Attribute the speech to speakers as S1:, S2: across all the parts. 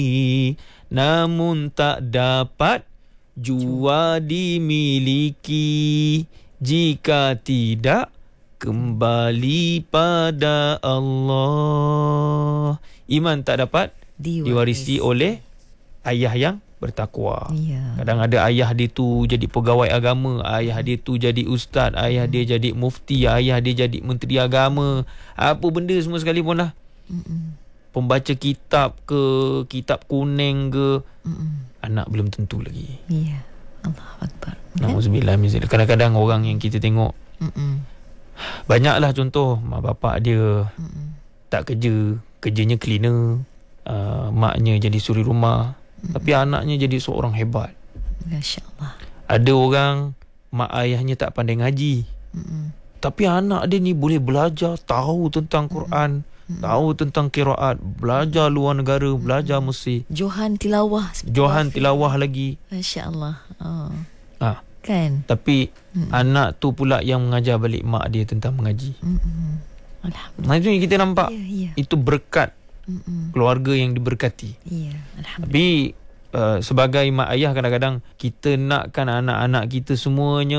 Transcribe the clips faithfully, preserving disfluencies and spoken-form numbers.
S1: namun tak dapat jua dimiliki jika tidak kembali pada Allah. Iman tak dapat diwarisi, diwarisi oleh ayah yang bertakwa. Ya. Kadang ada ayah dia tu jadi pegawai agama, ayah dia tu jadi ustaz, ayah dia jadi mufti, ayah dia jadi menteri agama, apa benda semua sekali pun lah. Mm-mm. Pembaca kitab ke, kitab kuning ke, Mm-mm. anak belum tentu lagi.
S2: Ya. Allahu Akbar.
S1: Nauzubillah min zalik. Kadang-kadang orang yang kita tengok, Mm-mm. banyaklah contoh mak bapak dia, Mm-mm. tak kerja, kerjanya cleaner, uh, maknya jadi suri rumah. Mm-hmm. Tapi anaknya jadi seorang hebat.
S2: Masya-Allah.
S1: Ada orang mak ayahnya tak pandai ngaji. Mm-hmm. Tapi anak dia ni boleh belajar, tahu tentang Quran, mm-hmm. tahu tentang qiraat, belajar luar negara, mm-hmm. belajar Mesir.
S2: Johan tilawah.
S1: Johan tilawah lagi.
S2: Masya-Allah. Oh.
S1: Ah.
S2: Kan?
S1: Tapi mm-hmm. anak tu pula yang mengajar balik mak dia tentang mengaji. Mm-hmm. Alhamdulillah. Nah, itu yang kita nampak. Yeah, yeah. Itu berkat Mm-mm. keluarga yang diberkati. Ya, alhamdulillah. Tapi uh, sebagai mak ayah kadang-kadang kita nakkan anak-anak kita semuanya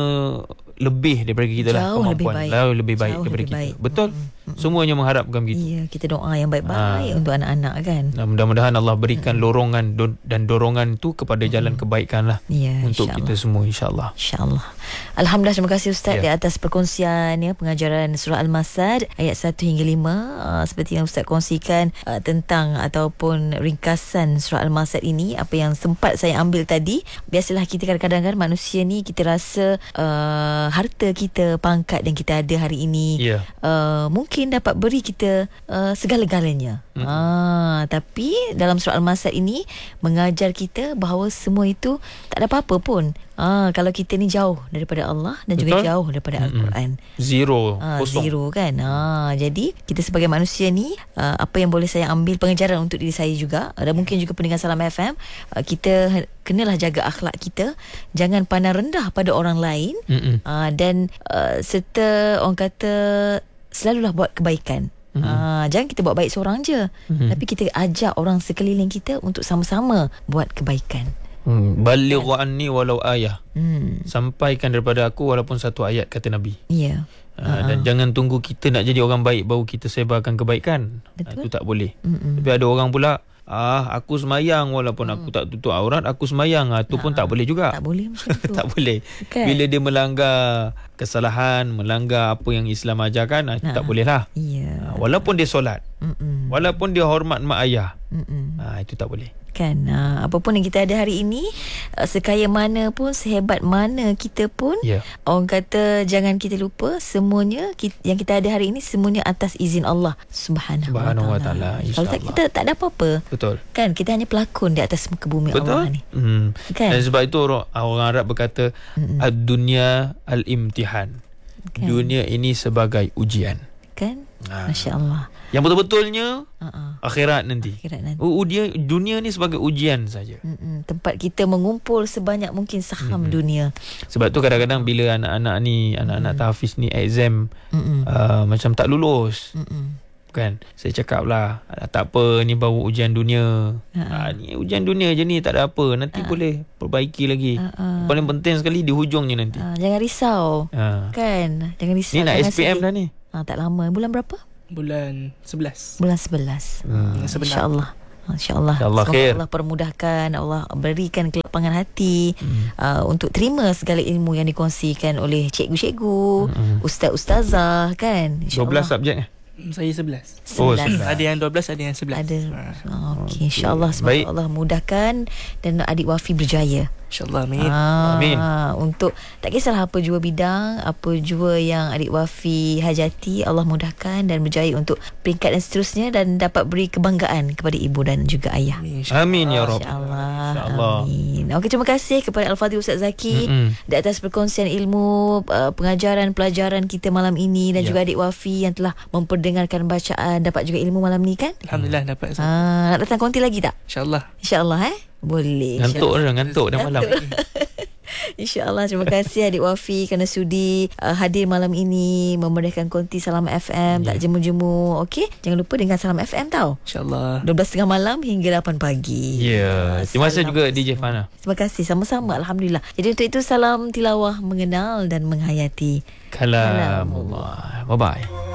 S1: lebih daripada kita lah.
S2: Jauh lebih baik.
S1: Jauh lebih baik
S2: Jauh
S1: daripada
S2: lebih
S1: kita.
S2: Baik.
S1: Betul? Mm-mm. Semuanya mengharapkan begitu.
S2: Iya, kita doa yang baik-baik ha. untuk anak-anak kan.
S1: Nah, mudah-mudahan Allah berikan mm-hmm. lorongan do- dan dorongan tu kepada mm-hmm. jalan kebaikan lah. Ya, untuk kita semua, insya-Allah.
S2: Insya-Allah. Alhamdulillah, terima kasih Ustaz ya. di atas perkongsian ya pengajaran surah Al-Masad ayat satu hingga lima. Uh, seperti yang Ustaz kongsikan uh, tentang ataupun ringkasan surah Al-Masad ini, apa yang sempat saya ambil tadi. Biasalah kita kadang-kadang kan manusia ni kita rasa uh, harta kita, pangkat yang kita ada hari ini yeah. uh, mungkin dapat beri kita uh, segala-galanya. Mm-hmm. Ah, tapi dalam surah Al-Masad ini mengajar kita bahawa semua itu tak ada apa-apa pun. Ah, kalau kita ni jauh daripada Allah dan Betul? juga jauh daripada mm-hmm. Al-Quran.
S1: Zero.
S2: Ah,
S1: kosong.
S2: Zero kan. Ah, jadi kita sebagai manusia ni uh, apa yang boleh saya ambil pengajaran untuk diri saya juga, dan mungkin juga pendengar Salam F M, uh, kita kenalah jaga akhlak kita, jangan pandang rendah pada orang lain, mm-hmm. uh, dan uh, serta orang kata selalulah buat kebaikan. Mm-hmm. Uh, jangan kita buat baik seorang je, mm-hmm. tapi kita ajak orang sekeliling kita untuk sama-sama buat kebaikan.
S1: Hmm, balighu anni walau ayah.
S2: Hmm.
S1: Sampaikan daripada aku walaupun satu ayat, kata Nabi.
S2: Ya. Yeah.
S1: Uh, dan jangan tunggu kita nak jadi orang baik baru kita sebarkan kebaikan. Itu tak boleh. Mm-mm. Tapi ada orang pula, ah aku semayang walaupun mm. aku tak tutup aurat, aku semayang. Ah tu pun tak boleh juga.
S2: Tak boleh macam tu.
S1: Tak boleh. Okay. Bila dia melanggar kesalahan, melanggar apa yang Islam ajarkan, ah, itu tak boleh lah.
S2: Yeah.
S1: Ah, walaupun dia solat. Mm-mm. Walaupun dia hormat mak ayah. Ah itu tak boleh.
S2: Kan, uh, apapun yang kita ada hari ini, uh, sekaya mana pun, sehebat mana kita pun, yeah. orang kata jangan kita lupa semuanya kita, yang kita ada hari ini semuanya atas izin Allah Subhanahu,
S1: Subhanahu
S2: wa ta'ala.
S1: Wa
S2: Kalau tak, kita tak ada apa-apa.
S1: Betul.
S2: Kan, kita hanya pelakon di atas muka bumi.
S1: Betul?
S2: Allah ni.
S1: Hmm.
S2: Kan?
S1: Dan sebab itu orang, orang Arab berkata, mm-hmm. ad-dunya al-imtihan. Kan? Dunia ini sebagai ujian.
S2: Kan? Ha. Masya Allah.
S1: Yang betul-betulnya
S2: uh-uh.
S1: akhirat nanti.
S2: Akhirat nanti.
S1: Dunia, dunia ni sebagai ujian saja.
S2: Mm-mm. Tempat kita mengumpul sebanyak mungkin saham mm-hmm. dunia.
S1: Sebab tu kadang-kadang bila anak-anak ni, anak-anak mm-hmm. tahfiz ni exam uh, macam tak lulus. Mm-mm. Kan, saya cakap lah, tak apa, ni baru ujian dunia. Ha, ni ujian dunia je ni, tak ada apa. Nanti ha. boleh perbaiki lagi. Ha. Paling penting sekali di hujungnya nanti. Ha.
S2: Jangan risau. Ha. Kan, jangan risau.
S1: Ni nak S P M dah ni.
S2: Ha, tak lama. Bulan berapa?
S3: Bulan sebelas.
S2: Bulan sebelas. Hmm. InsyaAllah. InsyaAllah.
S1: InsyaAllah
S2: Semoga
S1: khair.
S2: Allah permudahkan, Allah berikan kelapangan hati hmm. uh, untuk terima segala ilmu yang dikongsikan oleh cikgu-cikgu, hmm. ustaz-ustazah kan.
S1: dua belas subjek.
S3: Saya sebelas.
S1: Oh, sebelas.
S3: Ada yang dua belas, ada yang sebelas.
S2: Ada. Oh, okey, insya-Allah semoga Baik. Allah mudahkan dan adik Wafi berjaya.
S3: InsyaAllah, amin.
S2: Ah,
S1: amin.
S2: Untuk tak kisahlah apa jua bidang, apa jua yang adik Wafi hajati, Allah mudahkan dan berjaya untuk peringkat dan seterusnya, dan dapat beri kebanggaan kepada ibu dan juga ayah.
S1: Amin, amin ya Rabb.
S2: InsyaAllah.
S1: InsyaAllah.
S2: Amin. Okey, terima kasih kepada Al-Fadhil Ustaz Zaki
S1: Mm-mm.
S2: di atas perkongsian ilmu, uh, pengajaran, pelajaran kita malam ini, dan ya. juga adik Wafi yang telah memperdengarkan bacaan, dapat juga ilmu malam ni kan?
S3: Alhamdulillah dapat.
S2: Ah, nak datang konti lagi tak?
S3: InsyaAllah.
S2: InsyaAllah eh. Boleh.
S1: Ngantuk dah, ngantuk dah malam.
S2: InsyaAllah. Terima kasih Adik Wafi kerana sudi uh, hadir malam ini memeriahkan konti Salam F M. Yeah. Tak jemu-jemu. Okey, jangan lupa dengan Salam F M tau.
S3: InsyaAllah.
S2: dua belas tiga puluh malam hingga lapan pagi.
S1: Ya. Yeah. Terima kasih juga D J Fana.
S2: Terima kasih. Sama-sama. Alhamdulillah. Jadi untuk itu salam tilawah mengenal dan menghayati
S1: kalamullah. Bye-bye.